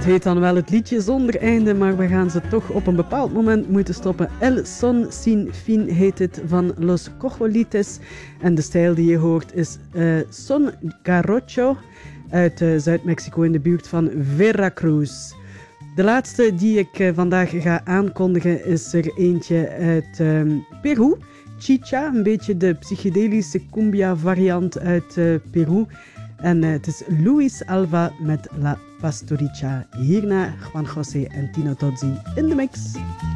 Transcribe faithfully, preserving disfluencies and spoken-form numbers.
Het heet dan wel het liedje zonder einde, maar we gaan ze toch op een bepaald moment moeten stoppen. El Son Sin Fin heet het, van Los Cojolites. En de stijl die je hoort is uh, Son Jarocho uit uh, Zuid-Mexico in de buurt van Veracruz. De laatste die ik uh, vandaag ga aankondigen is er eentje uit uh, Peru. Chicha, een beetje de psychedelische cumbia variant uit uh, Peru. En uh, het is Luis Alva met La Pastoricha. Hierna Juan José en Tino Tozzi in de mix.